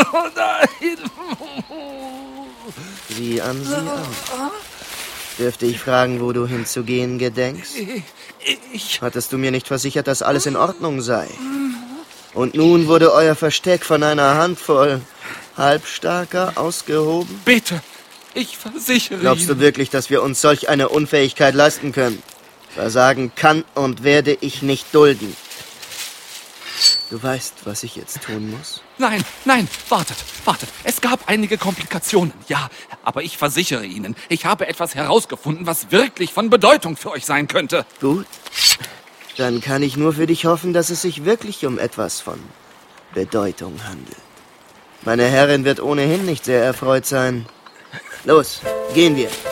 Oh nein! Sieh an, sieh an. Dürfte ich fragen, wo du hinzugehen gedenkst? Hattest du mir nicht versichert, dass alles in Ordnung sei? Und nun wurde euer Versteck von einer Handvoll Halbstarker ausgehoben? Bitte, ich versichere Glaubst du Ihnen. wirklich, dass wir uns solch eine Unfähigkeit leisten können? Versagen kann und werde ich nicht dulden. Du weißt, was ich jetzt tun muss? Nein, wartet. Es gab einige Komplikationen, ja. Aber ich versichere Ihnen, ich habe etwas herausgefunden, was wirklich von Bedeutung für euch sein könnte. Gut. Dann kann ich nur für dich hoffen, dass es sich wirklich um etwas von Bedeutung handelt. Meine Herrin wird ohnehin nicht sehr erfreut sein. Los, gehen wir.